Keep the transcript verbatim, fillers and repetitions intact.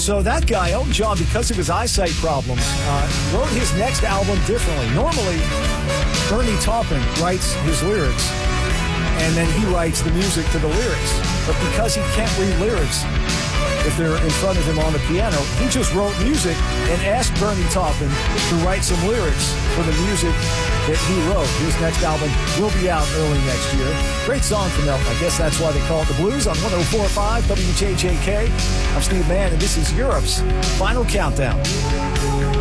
So that guy, Elton John, because of his eyesight problems, uh, wrote his next album differently. Normally, Bernie Taupin writes his lyrics, and then he writes the music to the lyrics. But because he can't read lyrics if they're in front of him on the piano, he just wrote music and asked Bernie Taupin to write some lyrics for the music that he wrote. His next album will be out early next year. Great song from Elton. I guess that's why they call it the blues on one oh four point five W J J K. I'm Steve Mann, and this is Europe's Final Countdown.